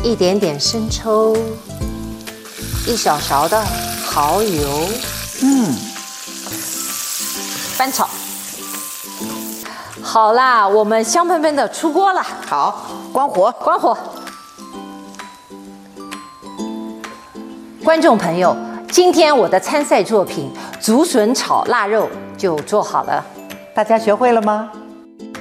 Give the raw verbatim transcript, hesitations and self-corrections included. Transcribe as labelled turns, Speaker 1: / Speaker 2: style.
Speaker 1: 一点点生抽，一小勺的蚝油，
Speaker 2: 嗯，
Speaker 1: 翻炒。好啦，我们香喷喷的出锅了。
Speaker 2: 好，关火，
Speaker 1: 关火。观众朋友，今天我的参赛作品竹笋炒腊肉就做好了，
Speaker 2: 大家学会了吗？